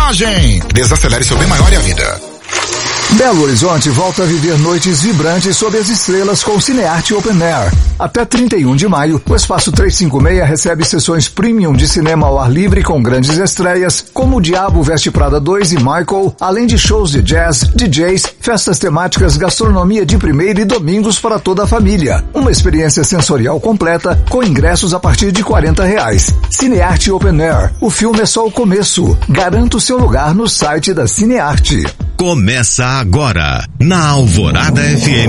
viagem. Desacelere seu bem maior e a vida. Belo Horizonte volta a viver noites vibrantes sob as estrelas com Cinearte Open Air. Até 31 de maio, o Espaço 356 recebe sessões premium de cinema ao ar livre com grandes estreias, como O Diabo Veste Prada 2 e Michael, além de shows de jazz, DJs, festas temáticas, gastronomia de primeira e domingos para toda a família. Uma experiência sensorial completa com ingressos a partir de R$40. Cinearte Open Air. O filme é só o começo. Garanta o seu lugar no site da Cinearte. Começa agora, na Alvorada FM.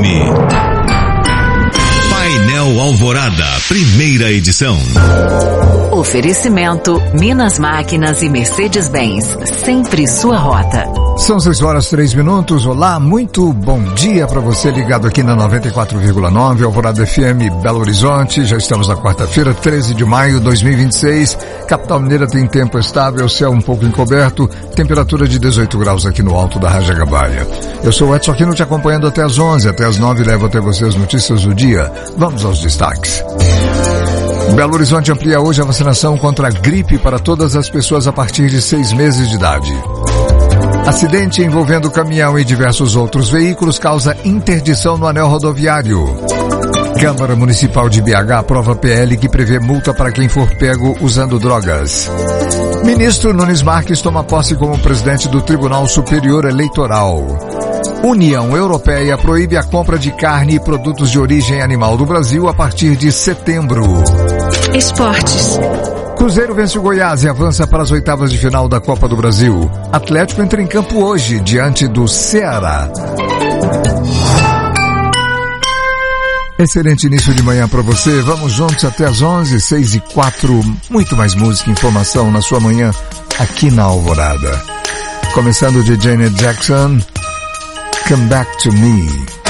Painel Alvorada, primeira edição. Oferecimento Minas Máquinas e Mercedes-Benz, sempre sua rota. São 6h03. Olá, muito bom dia para você ligado aqui na 94,9, Alvorada FM, Belo Horizonte. Já estamos na quarta-feira, 13 de maio de 2026. Capital Mineira tem tempo estável, céu um pouco encoberto, temperatura de 18 graus aqui no alto da Rajagabaia. Eu sou o Edson Aquino, te acompanhando até as 11, até as 9, levo até você as notícias do dia. Vamos aos destaques. Belo Horizonte amplia hoje a vacinação contra a gripe para todas as pessoas a partir de 6 meses de idade. Acidente envolvendo caminhão e diversos outros veículos causa interdição no anel rodoviário. Câmara Municipal de BH aprova PL que prevê multa para quem for pego usando drogas. Ministro Nunes Marques toma posse como presidente do Tribunal Superior Eleitoral. União Europeia proíbe a compra de carne e produtos de origem animal do Brasil a partir de setembro. Esportes. Cruzeiro vence o Goiás e avança para as oitavas de final da Copa do Brasil. Atlético entra em campo hoje, diante do Ceará. Excelente início de manhã para você. Vamos juntos até as 11, 6h04. Muito mais música e informação na sua manhã aqui na Alvorada. Começando de Janet Jackson, Come Back to Me.